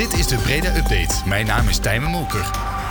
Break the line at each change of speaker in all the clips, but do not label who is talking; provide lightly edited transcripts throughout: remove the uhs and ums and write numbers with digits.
Dit is de Breda Update. Mijn naam is Tijmen Molker.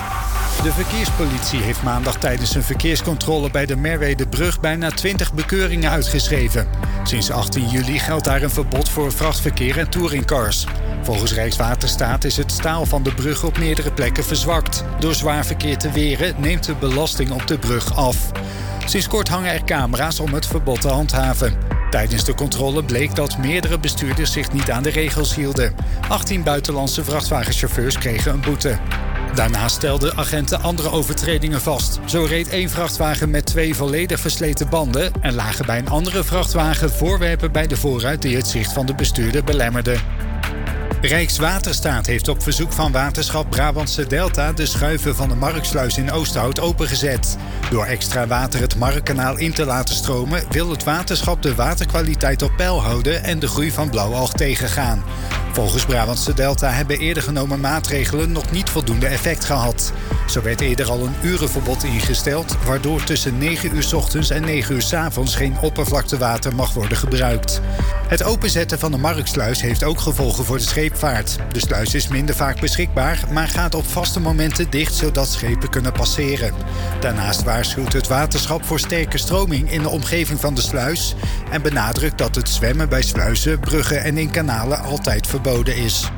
De verkeerspolitie heeft maandag tijdens een verkeerscontrole bij de Merwedebrug bijna 20 bekeuringen uitgeschreven. Sinds 18 juli geldt daar een verbod voor vrachtverkeer en touringcars. Volgens Rijkswaterstaat is het staal van de brug op meerdere plekken verzwakt. Door zwaar verkeer te weren neemt de belasting op de brug af. Sinds kort hangen er camera's om het verbod te handhaven. Tijdens de controle bleek dat meerdere bestuurders zich niet aan de regels hielden. 18 buitenlandse vrachtwagenchauffeurs kregen een boete. Daarnaast stelden agenten andere overtredingen vast. Zo reed 1 vrachtwagen met 2 volledig versleten banden en lagen bij een andere vrachtwagen voorwerpen bij de voorruit die het zicht van de bestuurder belemmerden. Rijkswaterstaat heeft op verzoek van Waterschap Brabantse Delta de schuiven van de Marksluis in Oosterhout opengezet. Door extra water het Markkanaal in te laten stromen wil het waterschap de waterkwaliteit op peil houden en de groei van blauwalg tegengaan. Volgens Brabantse Delta hebben eerder genomen maatregelen nog niet voldoende effect gehad. Zo werd eerder al een urenverbod ingesteld, waardoor tussen 9 uur 's ochtends en 9 uur 's avonds geen oppervlaktewater mag worden gebruikt. Het openzetten van de Marksluis heeft ook gevolgen voor de scheepvaart. De sluis is minder vaak beschikbaar, maar gaat op vaste momenten dicht zodat schepen kunnen passeren. Daarnaast waarschuwt het waterschap voor sterke stroming in de omgeving van de sluis en benadrukt dat het zwemmen bij sluizen, bruggen en in kanalen altijd verboden is.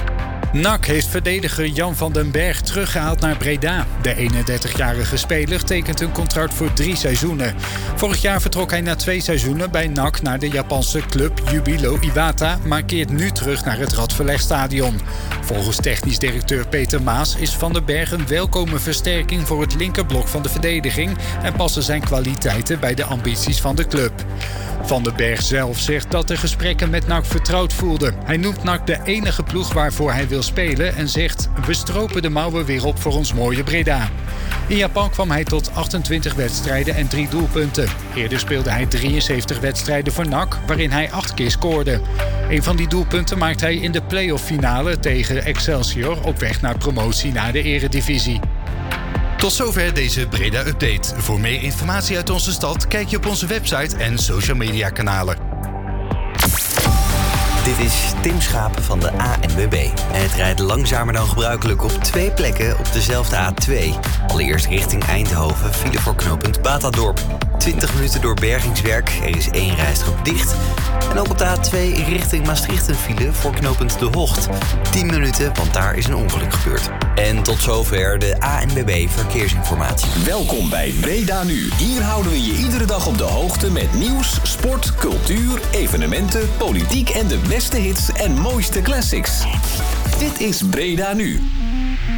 NAC heeft verdediger Jan van den Berg teruggehaald naar Breda. De 31-jarige speler tekent een contract voor 3 seizoenen. Vorig jaar vertrok hij na 2 seizoenen bij NAC naar de Japanse club Jubilo Iwata, maar keert nu terug naar het Radverlegstadion. Volgens technisch directeur Peter Maas is Van den Berg een welkome versterking voor het linkerblok van de verdediging en passen zijn kwaliteiten bij de ambities van de club. Van den Berg zelf zegt dat de gesprekken met NAC vertrouwd voelden. Hij noemt NAC de enige ploeg waarvoor hij wil spelen en zegt: we stropen de mouwen weer op voor ons mooie Breda. In Japan kwam hij tot 28 wedstrijden en 3 doelpunten. Eerder speelde hij 73 wedstrijden voor NAC, waarin hij 8 keer scoorde. Een van die doelpunten maakt hij in de play-off finale tegen Excelsior op weg naar promotie naar de Eredivisie.
Tot zover deze Breda Update. Voor meer informatie uit onze stad kijk je op onze website en social media kanalen.
Dit is Tim Schapen van de ANWB. En het rijdt langzamer dan gebruikelijk op 2 plekken op dezelfde A2. Allereerst richting Eindhoven, file voor knooppunt Batadorp. 20 minuten door bergingswerk, er is 1 rijstrook dicht. En ook op de A2 richting Maastricht een file voor knooppunt De Hocht. 10 minuten, want daar is een ongeluk gebeurd. En tot zover de ANWB Verkeersinformatie.
Welkom bij Breda Nu. Hier houden we je iedere dag op de hoogte met nieuws, sport, cultuur, evenementen, politiek en de beste hits en mooiste classics. Dit is Breda Nu.